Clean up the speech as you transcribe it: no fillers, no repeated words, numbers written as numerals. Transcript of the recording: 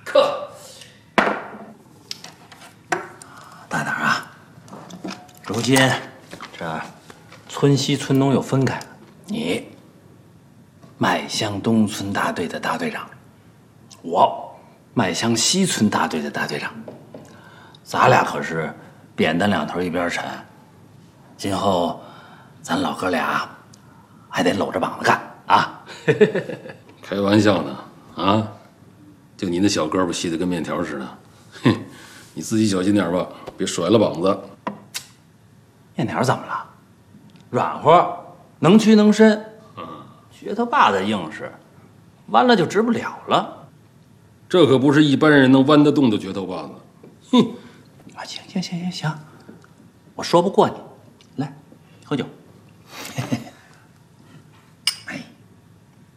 客。 大胆啊！如今这村西村东又分开了，你迈向东村大队的大队长，我迈向西村大队的大队长，咱俩可是扁担两头一边沉。今后咱老哥俩还得搂着膀子干啊！ 开玩笑呢啊！就你那小胳膊细得跟面条似的，哼！你自己小心点吧，别甩了膀子。 面条怎么了？软和，能屈能伸，撅头把子硬实，弯了就直不了了。 这可不是一般人能弯得动的撅头把子。哼！ 啊，行，我说不过你，来喝酒。